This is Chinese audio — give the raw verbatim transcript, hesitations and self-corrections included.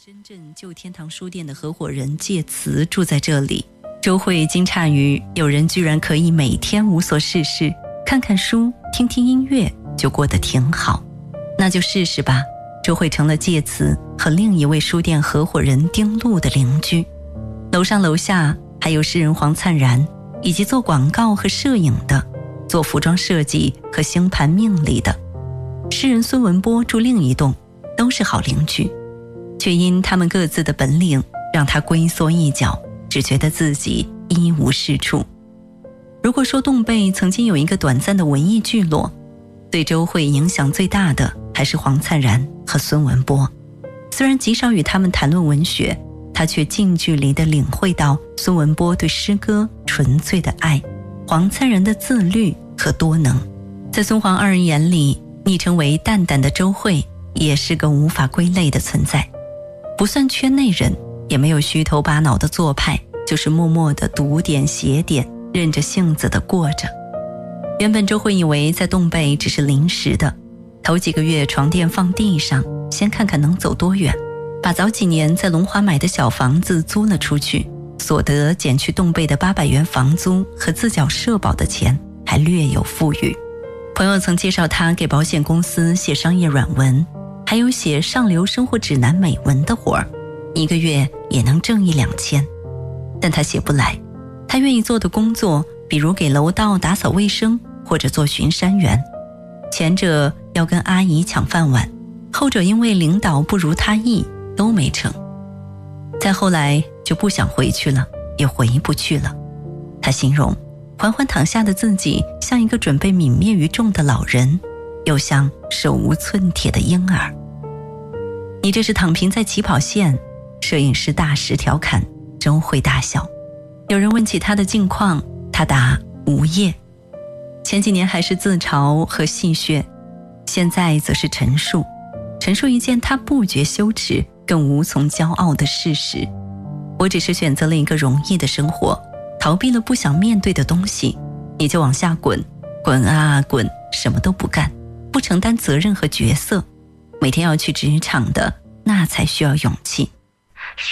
真正旧天堂书店的合伙人介慈住在这里。周慧惊诧于有人居然可以每天无所事事，看看书，听听音乐，就过得挺好。那就试试吧。周慧成了介慈和另一位书店合伙人丁路的邻居。楼上楼下还有诗人黄灿然，以及做广告和摄影的，做服装设计和星盘命理的。诗人孙文波住另一栋，都是好邻居，却因他们各自的本领让他龟缩一角，只觉得自己一无是处。如果说洞贝曾经有一个短暂的文艺聚落，对周慧影响最大的还是黄灿然和孙文波。虽然极少与他们谈论文学，他却近距离地领会到孙文波对诗歌纯粹的爱，黄灿然的自律和多能。在孙黄二人眼里，昵称为蛋蛋的周慧也是个无法归类的存在，不算圈内人，也没有虚头巴脑的做派，就是默默地读点写点，任着性子地过着。原本周慧以为在洞贝只是临时的，头几个月床垫放地上，先看看能走多远，把早几年在龙华买的小房子租了出去，所得减去洞贝的八百元房租和自缴社保的钱，还略有富裕。朋友曾介绍他给保险公司写商业软文，还有写上流生活指南美文的活儿，一个月也能挣一两千。但他写不来，他愿意做的工作，比如给楼道打扫卫生，或者做巡山员。前者要跟阿姨抢饭碗，后者因为领导不如他意，都没成。再后来就不想回去了，也回不去了。他形容缓缓躺下的自己像一个准备泯灭于众的老人，又像手无寸铁的婴儿。你这是躺平在起跑线，摄影师大石调侃，周慧大笑。有人问起他的近况，他答无业。前几年还是自嘲和戏谑，现在则是陈述陈述一件他不觉羞耻更无从骄傲的事实。我只是选择了一个容易的生活，逃避了不想面对的东西，你就往下滚，滚啊滚，什么都不干，不承担责任和角色。每天要去职场的，那才需要勇气。